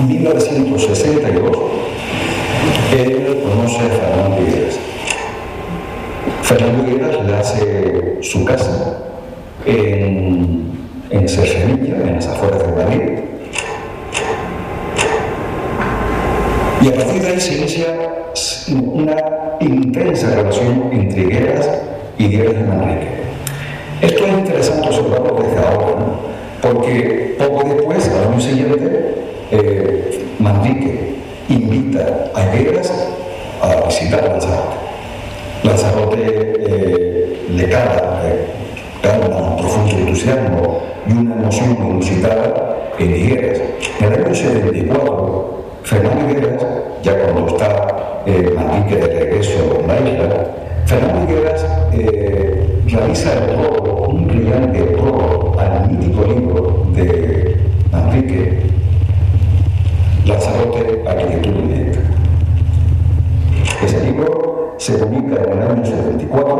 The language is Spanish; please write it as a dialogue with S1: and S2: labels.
S1: 1962, él conoce a Fernando Higueras. Fernando Higueras le hace su casa en Cercedilla, en las afueras de Madrid. Y a partir de ahí se inicia una intensa relación entre Higueras y Higueras de Manrique. Esto es interesante observarlo desde ahora, ¿no? Porque poco después, al año siguiente, Manrique invita a Higueras a visitar Lanzarote. Lanzarote le cala un profundo entusiasmo y una emoción inusitada en Higueras. En el año 74, Fernando Higueras, ya cuando está Manrique de regreso en la isla, Fernando Higueras realiza el prólogo, un brillante prólogo al mítico libro de Manrique, Lanzarote, Arquitectura Inédita. Ese libro se publica en el año 74